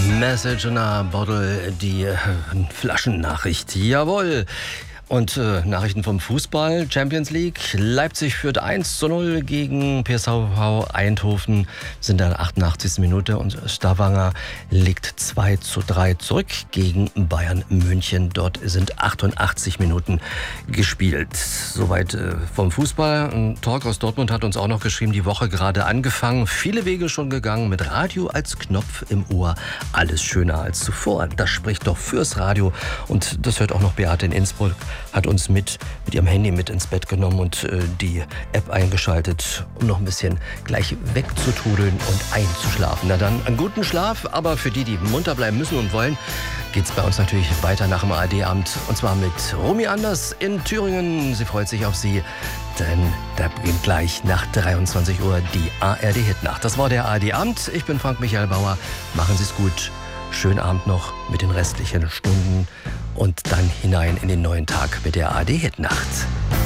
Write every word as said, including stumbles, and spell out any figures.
Message in a Bottle, die äh, Flaschennachricht. Jawohl. Und äh, Nachrichten vom Fußball, Champions League. Leipzig führt eins zu null gegen P S V Eindhoven, sind in der achtundachtzigsten Minute. Und Stavanger liegt zwei zu drei zurück gegen Bayern München. Dort sind achtundachtzig Minuten gespielt. Soweit äh, vom Fußball. Ein Talk aus Dortmund hat uns auch noch geschrieben, die Woche gerade angefangen. Viele Wege schon gegangen, mit Radio als Knopf im Ohr. Alles schöner als zuvor. Das spricht doch fürs Radio. Und das hört auch noch Beate in Innsbruck. Hat uns mit, mit ihrem Handy mit ins Bett genommen und äh, die App eingeschaltet, um noch ein bisschen gleich wegzutudeln und einzuschlafen. Na dann, einen guten Schlaf, aber für die, die munter bleiben müssen und wollen, geht's bei uns natürlich weiter nach dem A R D-Abend. Und zwar mit Romy Anders in Thüringen. Sie freut sich auf Sie, denn da beginnt gleich nach dreiundzwanzig Uhr die A R D-Hitnacht. Das war der A R D-Abend. Ich bin Frank Michael Bauer. Machen Sie es gut. Schönen Abend noch mit den restlichen Stunden und dann hinein in den neuen Tag mit der A R D-Hitnacht.